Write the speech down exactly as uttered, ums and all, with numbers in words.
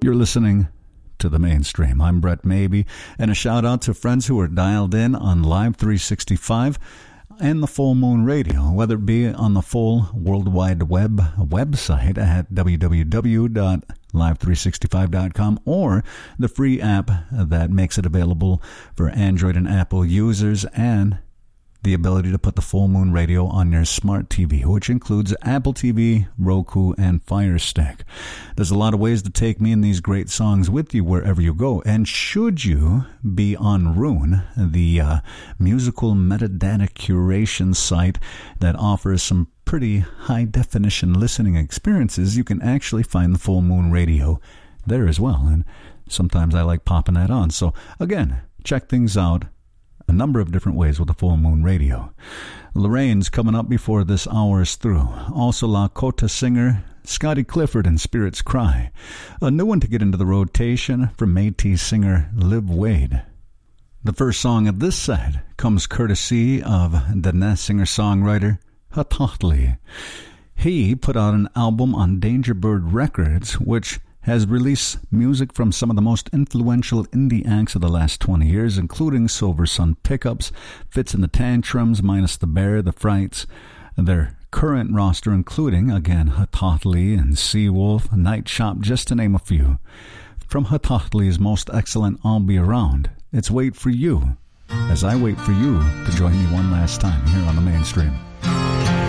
You're listening to the Mainstream. I'm Brett Maybe, and a shout out to friends who are dialed in on Live three sixty-five and the Full Moon Radio, whether it be on the full World Wide Web website at w w w dot live three sixty-five dot com or the free app that makes it available for Android and Apple users, and the ability to put the Full Moon Radio on your smart T V, which includes Apple T V, Roku, and Fire Stick. There's a lot of ways to take me and these great songs with you wherever you go. And should you be on Roon, the uh, musical metadata curation site that offers some pretty high-definition listening experiences, you can actually find the Full Moon Radio there as well. And sometimes I like popping that on. So, again, check things out a number of different ways with the Full Moon Radio. Lorraine's coming up before this hour is through. Also, Lakota singer Scotty Clifford and Spirits Cry. A new one to get into the rotation from Métis singer Liv Wade. The first song of this set comes courtesy of the singer-songwriter Hatahtli. He put out an album on Dangerbird Records, which has released music from some of the most influential indie acts of the last twenty years, including Silver Sun Pickups, Fits and the Tantrums, Minus the Bear, The Frights. Their current roster including, again, Hatahtli and Seawolf, Night Shop, just to name a few. From Hatahtli's most excellent I'll Be Around, it's Wait For You, as I wait for you to join me one last time here on the Mainstream.